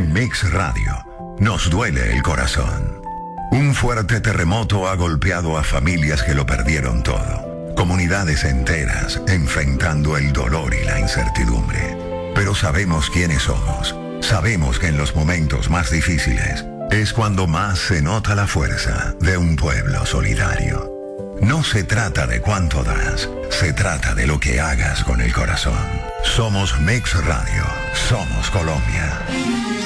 En Mix Radio, nos duele el corazón. Un fuerte terremoto ha golpeado a familias que lo perdieron todo. Comunidades enteras enfrentando el dolor y la incertidumbre. Pero sabemos quiénes somos. Sabemos que en los momentos más difíciles es cuando más se nota la fuerza de un pueblo solidario. No se trata de cuánto das, se trata de lo que hagas con el corazón. Somos Mix Radio, somos Colombia.